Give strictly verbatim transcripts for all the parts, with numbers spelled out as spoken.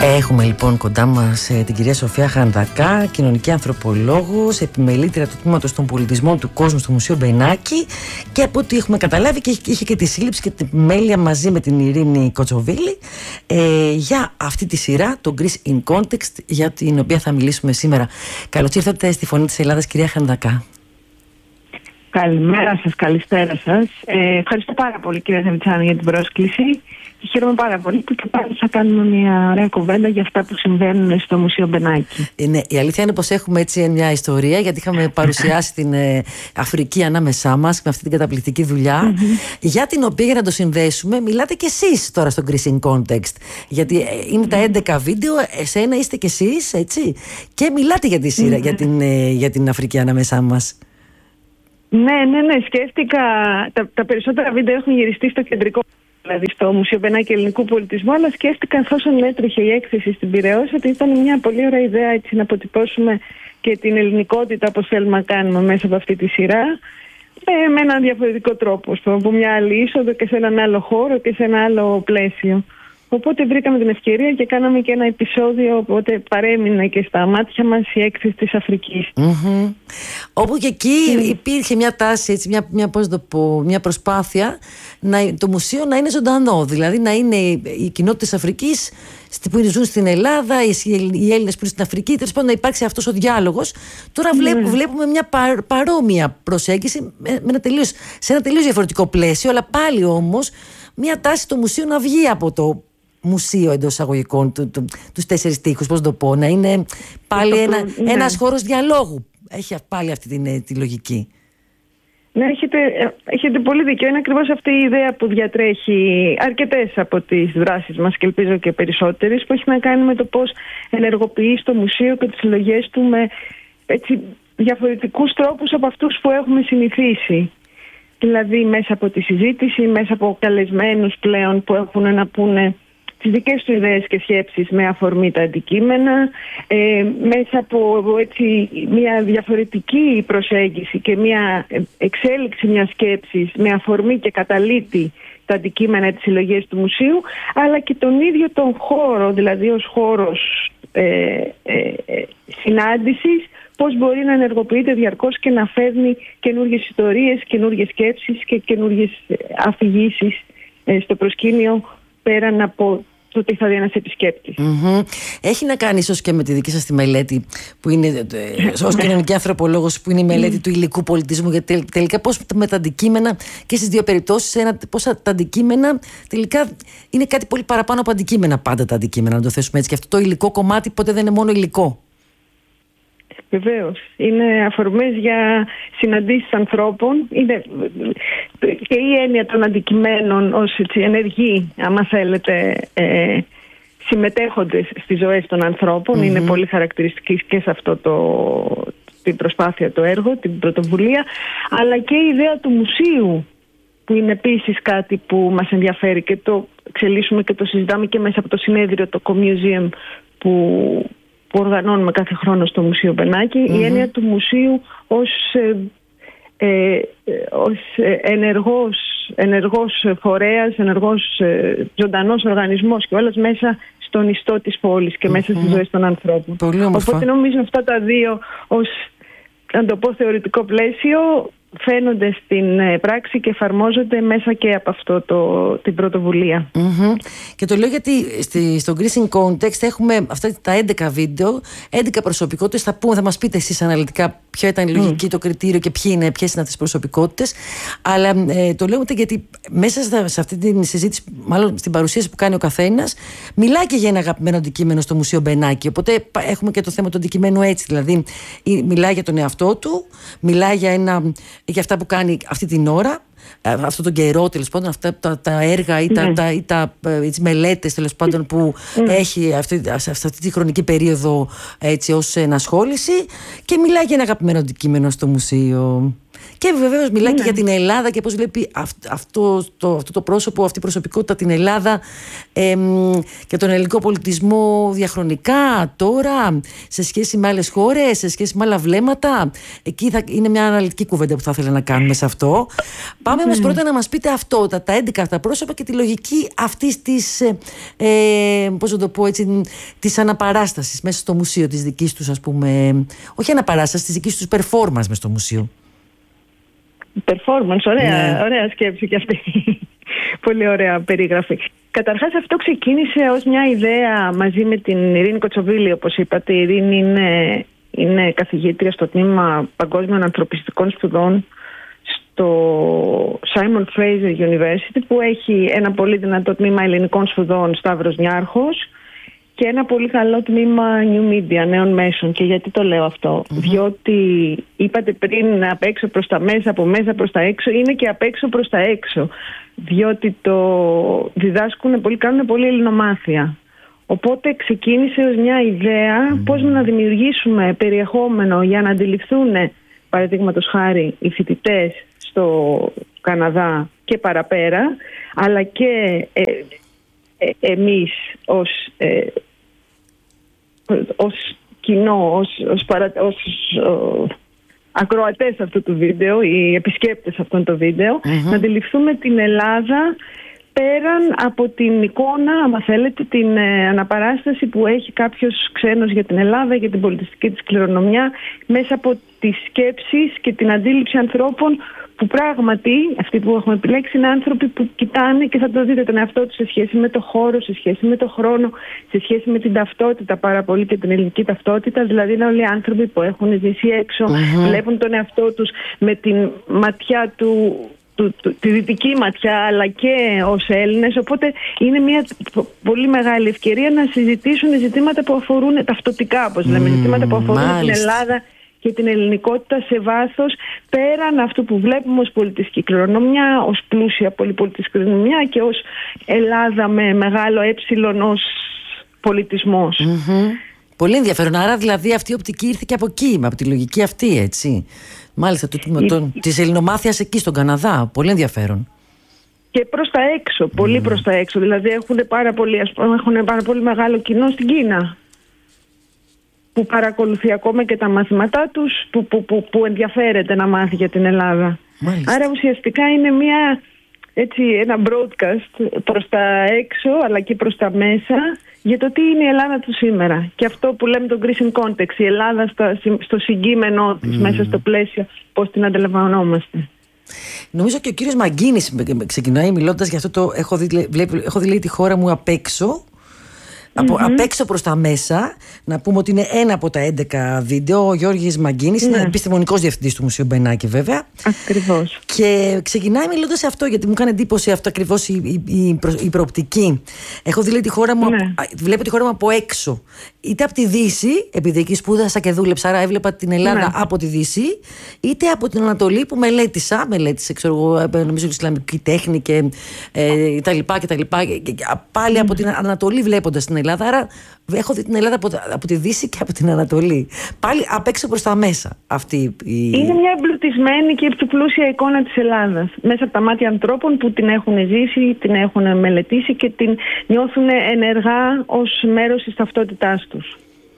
Έχουμε λοιπόν κοντά μας ε, την κυρία Σοφία Χανδακά, κοινωνική ανθρωπολόγος, επιμελήτρια του Τμήματος των Πολιτισμών του Κόσμου στο Μουσείο Μπενάκη, και από ό,τι έχουμε καταλάβει και είχε, είχε και τη σύλληψη και την επιμέλεια μαζί με την Ειρήνη Κοτσοβίλη ε, για αυτή τη σειρά, το Greece in Context, για την οποία θα μιλήσουμε σήμερα. Καλώς ήρθατε στη Φωνή της Ελλάδας, κυρία Χανδακά. Καλημέρα σας, καλησπέρα σας. Ε, ευχαριστώ πάρα πολύ, κυρία Θεμιτσάνη, για την πρόσκληση. Και χαίρομαι πάρα πολύ που και πάλι θα κάνουμε μια ωραία κουβέντα για αυτά που συμβαίνουν στο Μουσείο Μπενάκη. Είναι, η αλήθεια είναι πως έχουμε έτσι μια ιστορία, γιατί είχαμε παρουσιάσει την ε, Αφρική ανάμεσά μας με αυτή την καταπληκτική δουλειά, mm-hmm. για την οποία, για να το συνδέσουμε, μιλάτε κι εσείς τώρα στο Greece in Context. Γιατί ε, είναι mm-hmm. τα έντεκα βίντεο, εσένα είστε κι εσείς, έτσι, και μιλάτε για τη σειρά, mm-hmm. για, την, ε, για την Αφρική ανάμεσά μας. Ναι, ναι, ναι, σκέφτηκα. Τα, τα περισσότερα βίντεο έχουν γυριστεί στο κεντρικό, δηλαδή στο Μουσείο Μπενάκη Ελληνικού Πολιτισμού, αλλά σκέφτηκα, εφόσον έτρεχε η έκθεση στην Πειραιώς, ότι ήταν μια πολύ ωραία ιδέα έτσι να αποτυπώσουμε και την ελληνικότητα όπως θέλουμε να κάνουμε μέσα από αυτή τη σειρά, με, με έναν διαφορετικό τρόπο, από μια άλλη είσοδο και σε έναν άλλο χώρο και σε ένα άλλο πλαίσιο. Οπότε βρήκαμε την ευκαιρία και κάναμε και ένα επεισόδιο, οπότε παρέμεινε και στα μάτια μας η έκθεση της Αφρικής. Mm-hmm. Όπου και εκεί mm. υπήρχε μια τάση, έτσι, μια, μια, πώς το πω, μια προσπάθεια να, το μουσείο να είναι ζωντανό. Δηλαδή να είναι οι κοινότητες της Αφρικής που ζουν στην Ελλάδα, οι Έλληνες που είναι στην Αφρική, τέλος πάντων να υπάρξει αυτός ο διάλογος. Τώρα βλέπουμε, mm. βλέπουμε μια πα, παρόμοια προσέγγιση με, με ένα τελείως, σε ένα τελείως διαφορετικό πλαίσιο, αλλά πάλι όμως μια τάση το μουσείο να βγει από το μουσείο εντός εισαγωγικών, του, του, τους τέσσερις τοίχους, πώς το πω, να είναι πάλι ένα, ναι. ένας χώρος διαλόγου. Έχει πάλι αυτή την, τη λογική. Ναι, έχετε, έχετε πολύ δίκιο. Είναι ακριβώς αυτή η ιδέα που διατρέχει αρκετές από τις δράσεις μας και ελπίζω και περισσότερες, που έχει να κάνει με το πώς ενεργοποιεί στο μουσείο και τις συλλογές του με έτσι, διαφορετικούς τρόπους από αυτούς που έχουμε συνηθίσει. Δηλαδή μέσα από τη συζήτηση, μέσα από καλεσμένους πλέον που έχουν να πούνε τις δικές του ιδέες και σκέψεις με αφορμή τα αντικείμενα, ε, μέσα από έτσι, μια διαφορετική προσέγγιση και μια εξέλιξη μιας σκέψης με αφορμή και καταλήτη τα αντικείμενα της συλλογής του μουσείου, αλλά και τον ίδιο τον χώρο, δηλαδή ως χώρος ε, ε, ε, συνάντησης, πώς μπορεί να ενεργοποιείται διαρκώς και να φέρνει καινούργιες ιστορίες, καινούργιες σκέψεις και καινούργιες αφηγήσεις ε, στο προσκήνιο, πέραν από το τι θα δει ένας επισκέπτης. Mm-hmm. Έχει να κάνει ίσως και με τη δική σας τη μελέτη, που είναι ε, ως κοινωνική ανθρωπολόγος, που είναι η μελέτη mm. του υλικού πολιτισμού, γιατί τελικά πώς με τα αντικείμενα και στις δύο περιπτώσεις, ένα, πώς τα αντικείμενα τελικά είναι κάτι πολύ παραπάνω από αντικείμενα, πάντα τα αντικείμενα, να το θέσουμε έτσι, και αυτό το υλικό κομμάτι ποτέ δεν είναι μόνο υλικό. Βεβαίως. Είναι αφορμές για συναντήσεις ανθρώπων. Είναι και η έννοια των αντικειμένων ως έτσι, ενεργοί, άμα θέλετε, ε, συμμετέχοντες στις ζωές των ανθρώπων. Mm-hmm. Είναι πολύ χαρακτηριστική και σε αυτό το, την προσπάθεια, το έργο, την πρωτοβουλία. Αλλά και η ιδέα του μουσείου, που είναι επίσης κάτι που μας ενδιαφέρει και το εξελίσσουμε και το συζητάμε και μέσα από το συνέδριο, το Co-Museum, που... που οργανώνουμε κάθε χρόνο στο Μουσείο Μπενάκη, mm-hmm. η έννοια του μουσείου ως, ε, ε, ως ενεργός, ενεργός φορέας, ενεργός ε, ζωντανός οργανισμός και όλας μέσα στον ιστό της πόλης και μέσα mm-hmm. στις ζωές των ανθρώπων. Οπότε νομίζω αυτά τα δύο ως, αν το πω, θεωρητικό πλαίσιο φαίνονται στην πράξη και εφαρμόζονται μέσα και από αυτό το, την πρωτοβουλία. Mm-hmm. Και το λέω γιατί στη, στο Greece in Context έχουμε αυτά τα έντεκα βίντεο, έντεκα προσωπικότητες. Θα πούμε, θα μας πείτε εσείς αναλυτικά ποια ήταν η λογική, mm. το κριτήριο και ποιοι είναι, ποιες είναι αυτές τις προσωπικότητες. Αλλά ε, το λέω γιατί μέσα στα, σε αυτή τη συζήτηση, μάλλον στην παρουσίαση που κάνει ο καθένας, μιλάει και για ένα αγαπημένο αντικείμενο στο Μουσείο Μπενάκη. Οπότε έχουμε και το θέμα του αντικειμένου έτσι. Δηλαδή, μιλάει για τον εαυτό του, μιλάει για, ένα, για αυτά που κάνει αυτή την ώρα, αυτόν τον καιρό, τέλος πάντων, αυτά τα, τα έργα ή τα, mm. τα, ή τα, τις μελέτες, τέλος πάντων, που mm. έχει αυτή, σε αυτή τη χρονική περίοδο έτσι, ως ενασχόληση, και μιλάει για ένα αγαπημένο αντικείμενο στο μουσείο. Και βεβαίως μιλάει mm. και για την Ελλάδα και πώς βλέπει αυτό το, αυτό το πρόσωπο, αυτή η προσωπικότητα την Ελλάδα εμ, και τον ελληνικό πολιτισμό διαχρονικά τώρα, σε σχέση με άλλες χώρες, σε σχέση με άλλα βλέμματα. Εκεί θα, είναι μια αναλυτική κουβέντα που θα ήθελα να κάνουμε σε αυτό. Πάμε όμως πρώτα να μας πείτε αυτό, τα, τα έντεκα αυτά πρόσωπα και τη λογική αυτής της, ε, ε, πώς να το πω έτσι, της αναπαράστασης μέσα στο μουσείο, της δικής τους, ας πούμε, όχι αναπαράστασης, της δικής τους performance μέσα στο μουσείο. Performance, ωραία, ναι. Ωραία σκέψη και αυτή. Πολύ ωραία περίγραφη. Καταρχάς αυτό ξεκίνησε ως μια ιδέα μαζί με την Ειρήνη Κοτσοβίλη, όπως είπατε. Η Ειρήνη είναι, είναι καθηγήτρια στο τμήμα Παγκόσμιων Ανθρωπιστικών Σπουδών στο Simon Fraser University, που έχει ένα πολύ δυνατό τμήμα ελληνικών σπουδών, Σταύρος Νιάρχος, και ένα πολύ καλό τμήμα New Media, νέων μέσων. Και γιατί το λέω αυτό? Mm-hmm. Διότι είπατε πριν απ' έξω προς τα μέσα, από μέσα προς τα έξω, είναι και απ' έξω προς τα έξω. Διότι το διδάσκουν πολύ, κάνουν πολύ ελληνομάθεια. Οπότε ξεκίνησε ως μια ιδέα mm-hmm. πώς να δημιουργήσουμε περιεχόμενο για να αντιληφθούν, παραδείγματος χάρη, οι φοιτητές στο Καναδά και παραπέρα, αλλά και ε, ε, εμείς ως, ε, ως κοινό, ως, ως, παρα, ως ο, ακροατές αυτού του βίντεο, οι επισκέπτες αυτών το βίντεο, mm-hmm. να αντιληφθούμε την Ελλάδα πέραν από την εικόνα, άμα θέλετε, την ε, αναπαράσταση που έχει κάποιος ξένος για την Ελλάδα, για την πολιτιστική της κληρονομιά, μέσα από τις σκέψεις και την αντίληψη ανθρώπων που πράγματι, αυτοί που έχουμε επιλέξει, είναι άνθρωποι που κοιτάνε, και θα το δείτε, τον εαυτό τους σε σχέση με το χώρο, σε σχέση με το χρόνο, σε σχέση με την ταυτότητα πάρα πολύ, και την ελληνική ταυτότητα. Δηλαδή είναι όλοι άνθρωποι που έχουν ζήσει έξω, mm-hmm. βλέπουν τον εαυτό τους με την ματιά του, του, του, τη δυτική ματιά, αλλά και ως Έλληνες. Οπότε είναι μια πολύ μεγάλη ευκαιρία να συζητήσουν ζητήματα που αφορούν ταυτοτικά, όπως λέμε, mm, ζητήματα που αφορούν μάλιστα. την Ελλάδα και την ελληνικότητα σε βάθος, πέραν αυτού που βλέπουμε ως πολιτιστική κληρονομιά, ως πλούσια πολυπολιτιστική κληρονομιά και ως Ελλάδα με μεγάλο έψιλον ως πολιτισμός. Mm-hmm. Πολύ ενδιαφέρον. Άρα δηλαδή αυτή η οπτική ήρθε και από εκεί, από τη λογική αυτή, έτσι. Μάλιστα, το, η... το, της ελληνομάθειας εκεί στον Καναδά. Πολύ ενδιαφέρον. Και προς τα έξω, πολύ mm. προς τα έξω. Δηλαδή έχουν πάρα πολύ, ας πούμε, έχουν πάρα πολύ μεγάλο κοινό στην Κίνα, που παρακολουθεί ακόμα και τα μαθήματά τους, που, που, που, που ενδιαφέρεται να μάθει για την Ελλάδα. Μάλιστα. Άρα ουσιαστικά είναι μια, έτσι, ένα broadcast προς τα έξω, αλλά και προς τα μέσα, για το τι είναι η Ελλάδα του σήμερα. Και αυτό που λέμε το Greece in context, η Ελλάδα στο, στο συγκείμενό της, mm. μέσα στο πλαίσιο, πώς την αντιλαμβανόμαστε. Νομίζω και ο κύριος Μαγκίνης ξεκινάει μιλώντας για αυτό το «έχω δει, βλέπω, έχω δει λέει, τη χώρα μου απ' έξω». Από, mm-hmm. απ' έξω προς τα μέσα, να πούμε ότι είναι ένα από τα έντεκα βίντεο. Ο Γιώργης Μαγκίνης, ναι. είναι επιστημονικός διευθυντής του Μουσείου Μπενάκη, βέβαια. Ακριβώς. Και ξεκινάει μιλώντας σε αυτό, γιατί μου κάνει εντύπωση αυτό ακριβώς η, η, η, προ, η προοπτική. Έχω δει λέει, τη χώρα μου, ναι. βλέπω τη χώρα μου από έξω. Είτε από τη Δύση, επειδή εκεί σπούδασα και δούλεψα, άρα έβλεπα την Ελλάδα ναι. από τη Δύση, είτε από την Ανατολή που μελέτησα. Μελέτησε, ξέρω εγώ, νομίζω, Ισλαμική τέχνη και ε, τα λοιπά και τα λοιπά. Και, και, πάλι mm. από την Ανατολή βλέποντας την Ελλάδα. Άρα έχω δει την Ελλάδα από, από τη Δύση και από την Ανατολή. Πάλι απ' έξω προς τα μέσα αυτή η... Είναι μια εμπλουτισμένη και πλούσια εικόνα της Ελλάδας, μέσα από τα μάτια ανθρώπων που την έχουν ζήσει, την έχουν μελετήσει και την νιώθουν ενεργά ως μέρος της ταυτότητάς τους.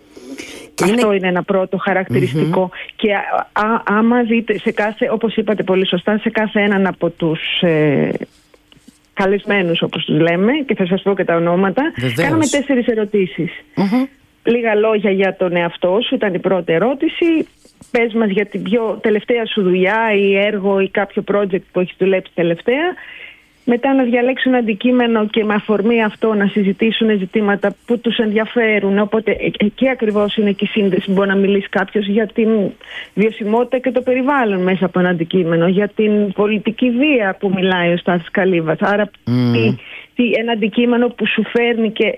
Και αυτό είναι... είναι ένα πρώτο χαρακτηριστικό. Mm-hmm. Και α, α, άμα δείτε σε κάθε, όπως είπατε πολύ σωστά, σε κάθε έναν από τους ε, καλεσμένους, όπως τους λέμε, και θα σας πω και τα ονόματα, βεβαίως. Κάναμε τέσσερις ερωτήσεις. Mm-hmm. Λίγα λόγια για τον εαυτό σου ήταν η πρώτη ερώτηση. Πες μας για την πιο τελευταία σου δουλειά ή έργο ή κάποιο project που έχεις δουλέψει τελευταία. Μετά να διαλέξουν αντικείμενο και με αφορμή αυτό να συζητήσουν ζητήματα που τους ενδιαφέρουν. Οπότε εκεί ακριβώς είναι και η σύνδεση. Μπορεί να μιλήσει κάποιος για την βιωσιμότητα και το περιβάλλον μέσα από ένα αντικείμενο, για την πολιτική βία που μιλάει ο Στάθης Καλύβας. Άρα mm. τι, τι, ένα αντικείμενο που σου φέρνει και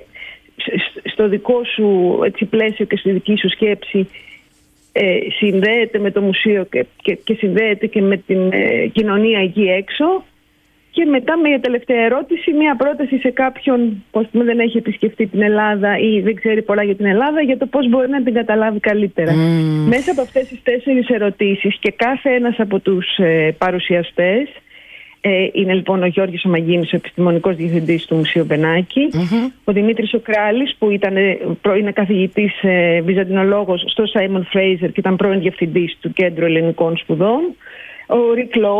στο δικό σου έτσι, πλαίσιο και στη δική σου σκέψη ε, συνδέεται με το μουσείο και, και, και συνδέεται και με την ε, κοινωνία εκεί έξω. Και μετά μια τελευταία ερώτηση, μια πρόταση σε κάποιον που δεν έχει επισκεφτεί την Ελλάδα ή δεν ξέρει πολλά για την Ελλάδα, για το πώς μπορεί να την καταλάβει καλύτερα. Mm. Μέσα από αυτές τις τέσσερις ερωτήσεις και κάθε ένας από τους ε, παρουσιαστές, ε, είναι λοιπόν ο Γιώργης ο Μαγκίνης, ο επιστημονικός διευθυντής του Μουσείου Μπενάκη, mm-hmm. ο Δημήτρης ο Κράλης που ήταν, είναι καθηγητής ε, βυζαντινολόγος στο Simon Fraser και ήταν πρώην διευθυντής του Κέντρου Ελληνικών Σπουδών, ο Ρικ Λόου,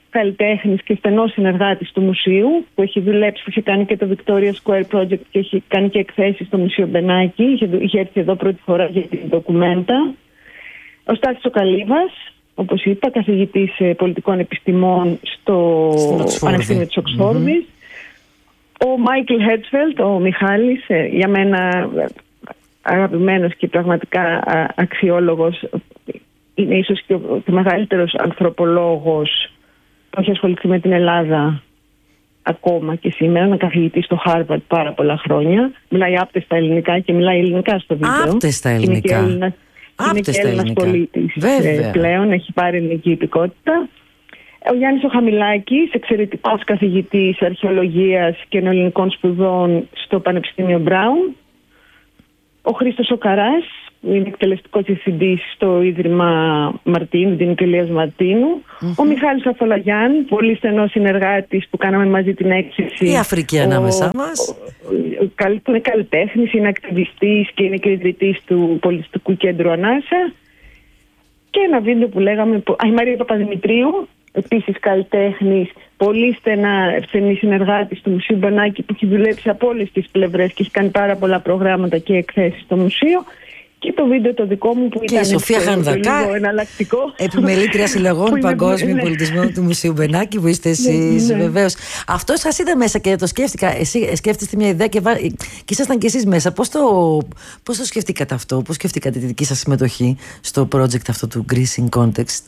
καλλιτέχνης και στενός συνεργάτης του μουσείου, που έχει δουλέψει, που έχει κάνει και το Victoria Square Project και έχει κάνει και εκθέσεις στο Μουσείο Μπενάκη. Είχε, είχε έρθει εδώ πρώτη φορά για την ντοκουμέντα. Ο Στάθης ο Καλύβας, όπως είπα, καθηγητής πολιτικών επιστημών στο Πανεπιστήμιο της Οξφόρδης. Mm-hmm. Ο Μάικλ Χέρτσφελτ, ο Μιχάλης, για μένα αγαπημένος και πραγματικά αξιόλογος, είναι ίσως και ο, ο μεγαλύτερος ανθρωπολόγος που έχει ασχοληθεί με την Ελλάδα ακόμα και σήμερα, ένα καθηγητή στο Χάρβαρντ πάρα πολλά χρόνια. Μιλάει άπτεστα ελληνικά και μιλάει ελληνικά στο βίντεο. Άπτεστα ελληνικά. Είναι και Έλληνας, είναι και Έλληνας πολίτης πλέον, έχει πάρει ελληνική υπηκότητα. Ο Γιάννης ο Χαμηλάκης, εξαιρετικός καθηγητής αρχαιολογίας και νεοελληνικών σπουδών στο Πανεπιστήμιο Μπράουν. Ο Χρήστος ο Καράς, που είναι εκτελεστικός διευθυντής στο Ίδρυμα Μαρτίνου, την Τελείας Μαρτίνου. Mm-hmm. Ο Μιχάλης Αφολαγιάν, πολύ στενός συνεργάτης που κάναμε μαζί την έκθεση. Η Αφρική ανάμεσά μας. Που είναι καλλιτέχνης, είναι ακτιβιστής και είναι και ιδρυτής του Πολιτιστικού Κέντρου Ανάσα. Και ένα βίντεο που λέγαμε, α, η Μαρία Παπαδημητρίου, επίσης καλλιτέχνης, πολύ στενά στενή συνεργάτης του Μουσείου Μπενάκη, που έχει δουλέψει από όλες τις πλευρές και έχει κάνει πάρα πολλά προγράμματα και εκθέσεις στο μουσείο. Και το βίντεο το δικό μου που και ήταν η Σοφία Χανδακά, εναλλακτικό. Επιμελήτρια συλλογών Παγκόσμιου ναι. Πολιτισμού του Μουσείου Μπενάκη, που είστε εσείς, ναι, ναι. Βεβαίως. Αυτό σας είδα μέσα και το σκέφτηκα. Εσύ σκέφτεστε μια ιδέα και, βα... και ήσασταν και εσείς μέσα. Πώς το... πώς το σκεφτήκατε αυτό, πώς σκεφτήκατε τη δική σας συμμετοχή στο project αυτό του Greece in Context?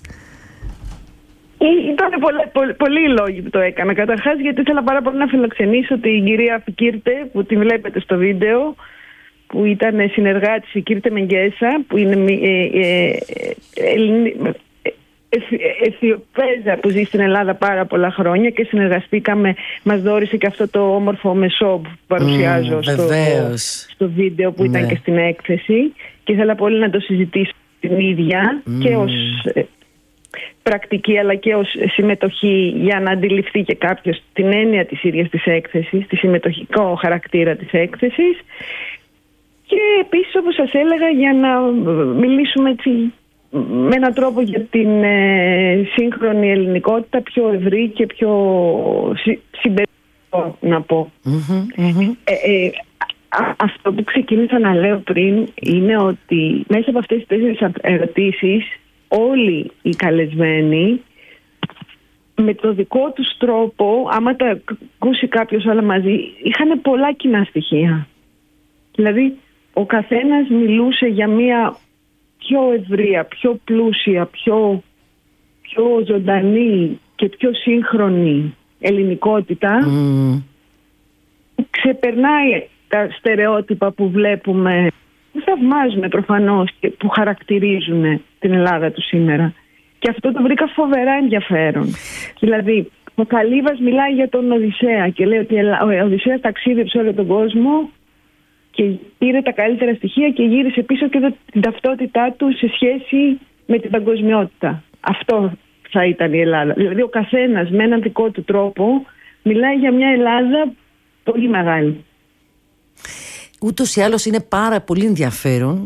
Ήταν πολύ, πολύ, πολλοί λόγοι που το έκανα. Καταρχάς, γιατί ήθελα πάρα πολύ να φιλοξενήσω την κυρία Φικίρτε, που τη βλέπετε στο βίντεο, που ήταν συνεργάτης, η Κίρτε Μεγκέσα, που είναι ε, ε, ε, Αιθιοπέζα που ζει στην Ελλάδα πάρα πολλά χρόνια και συνεργαστήκαμε, μας δώρισε και αυτό το όμορφο μεσό που παρουσιάζω mm, στο, στο βίντεο που ναι. ήταν και στην έκθεση, και ήθελα πολύ να το συζητήσω την ίδια mm. και ως ε, πρακτική αλλά και ως συμμετοχή, για να αντιληφθεί και κάποιος την έννοια της ίδιας της έκθεσης, τη συμμετοχικό χαρακτήρα της έκθεσης. Και επίσης, όπως σας έλεγα, για να μιλήσουμε έτσι, με έναν τρόπο για την ε, σύγχρονη ελληνικότητα πιο ευρύ και πιο συ, συμπεριφορικό, να πω. Mm-hmm, mm-hmm. Ε, ε, α, αυτό που ξεκίνησα να λέω πριν είναι ότι μέσα από αυτές τις τέσσερις ερωτήσεις όλοι οι καλεσμένοι με το δικό τους τρόπο, άμα τα ακούσει κάποιος όλα μαζί, είχαν πολλά κοινά στοιχεία. Δηλαδή, ο καθένας μιλούσε για μια πιο ευρεία, πιο πλούσια, πιο, πιο ζωντανή και πιο σύγχρονη ελληνικότητα mm. που ξεπερνάει τα στερεότυπα που βλέπουμε, που θαυμάζουμε προφανώς και που χαρακτηρίζουν την Ελλάδα του σήμερα. Και αυτό το βρήκα φοβερά ενδιαφέρον. Δηλαδή, ο Καλύβας μιλάει για τον Οδυσσέα και λέει ότι ο Οδυσσέας ταξίδεψε όλο τον κόσμο και πήρε τα καλύτερα στοιχεία και γύρισε πίσω και την ταυτότητά του σε σχέση με την παγκοσμιότητα. Αυτό θα ήταν η Ελλάδα. Δηλαδή ο καθένας με έναν δικό του τρόπο μιλάει για μια Ελλάδα πολύ μεγάλη. Ούτως ή άλλως είναι πάρα πολύ ενδιαφέρον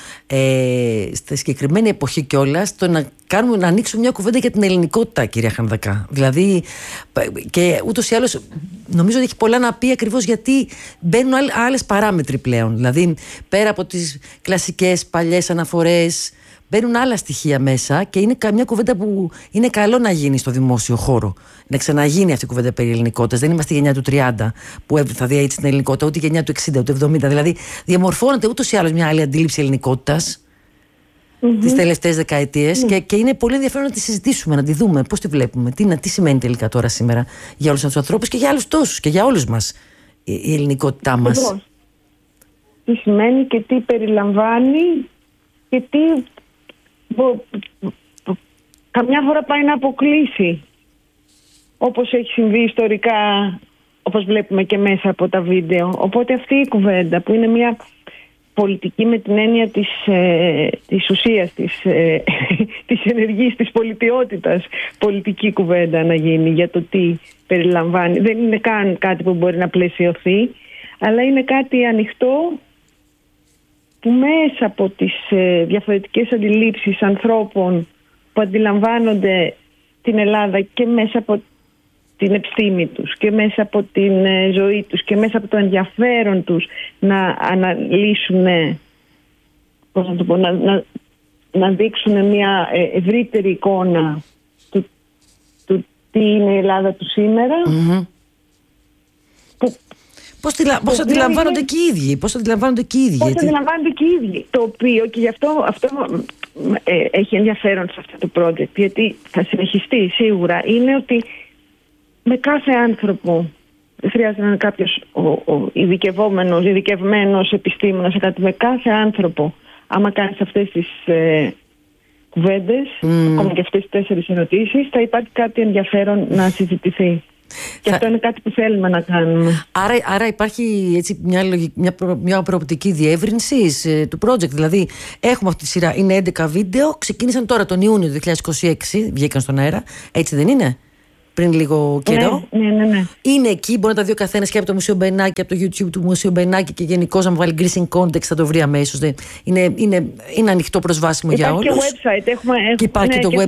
ε, στη συγκεκριμένη εποχή κιόλας το να, κάνουμε, να ανοίξουμε μια κουβέντα για την ελληνικότητα, κυρία Χανδακά. Δηλαδή, και ούτως ή άλλως νομίζω ότι έχει πολλά να πει, ακριβώς γιατί μπαίνουν άλλες παράμετροι πλέον. Δηλαδή, πέρα από τις κλασικές παλιές αναφορές, μπαίνουν άλλα στοιχεία μέσα και είναι μια κουβέντα που είναι καλό να γίνει στο δημόσιο χώρο. Να ξαναγίνει αυτή η κουβέντα περί ελληνικότητας. Δεν είμαστε η γενιά του τριάντα που θα δει έτσι την ελληνικότητα, ούτε η γενιά του εξήντα, του εβδομήντα. Δηλαδή, διαμορφώνεται ούτως ή άλλως μια άλλη αντίληψη ελληνικότητας mm-hmm. τις τελευταίες δεκαετίες mm-hmm. και, και είναι πολύ ενδιαφέρον να τη συζητήσουμε, να τη δούμε, πώς τη βλέπουμε, τι, τι σημαίνει τελικά τώρα σήμερα για όλους τους ανθρώπους και για άλλους τόσους και για όλους μας η, η ελληνικότητά μας. Εγώ. Τι σημαίνει και τι περιλαμβάνει και τι που, που, που, καμιά φορά πάει να αποκλείσει, όπως έχει συμβεί ιστορικά, όπως βλέπουμε και μέσα από τα βίντεο. Οπότε αυτή η κουβέντα που είναι μια πολιτική με την έννοια της, ε, της ουσίας, της, ε, της ενεργής, της πολιτιότητας, πολιτική κουβέντα να γίνει για το τι περιλαμβάνει. Δεν είναι καν κάτι που μπορεί να πλαισιωθεί, αλλά είναι κάτι ανοιχτό που μέσα από τις ε, διαφορετικές αντιλήψεις ανθρώπων που αντιλαμβάνονται την Ελλάδα και μέσα από την επιστήμη τους και μέσα από την ζωή τους και μέσα από το ενδιαφέρον τους να αναλύσουν, πώς να το πω, να, να, να δείξουν μια ευρύτερη εικόνα του, του τι είναι η Ελλάδα του σήμερα. Mm-hmm. Που, πώς, τη, πώς το αντιλαμβάνονται είναι, και οι ίδιοι. Πώς το αντιλαμβάνονται και οι ίδιοι. Πώς γιατί... αντιλαμβάνονται και οι ίδιοι. Το οποίο και γι' αυτό, αυτό ε, έχει ενδιαφέρον σε αυτό το project, γιατί θα συνεχιστεί σίγουρα, είναι ότι με κάθε άνθρωπο, δεν χρειάζεται να είναι κάποιος ο, ο ειδικευόμενος, ειδικευμένος επιστήμονας, με κάθε άνθρωπο, άμα κάνεις αυτές τις ε, κουβέντες, mm. ακόμα και αυτές τις τέσσερις ερωτήσεις, θα υπάρχει κάτι ενδιαφέρον να συζητηθεί. Και θα... αυτό είναι κάτι που θέλουμε να κάνουμε. Άρα, άρα υπάρχει έτσι μια, μια, προ, μια προοπτική διεύρυνση ε, του project. Δηλαδή, έχουμε αυτή τη σειρά, είναι έντεκα βίντεο, ξεκίνησαν τώρα τον Ιούνιο του δύο χιλιάδες είκοσι έξι, βγήκαν στον αέρα, έτσι δεν είναι? Πριν λίγο καιρό. Ναι, ναι, ναι. Είναι εκεί, μπορεί να τα δει ο καθένας και από το Μουσείο Μπενάκη, από το YouTube του Μουσείου Μπενάκη και γενικώς να βάλει Greece in Context θα το βρει αμέσως. Είναι, είναι, είναι ανοιχτό, προσβάσιμο υπάρχει για όλους. Και website. Έχουμε, και υπάρχει ναι, και το και website.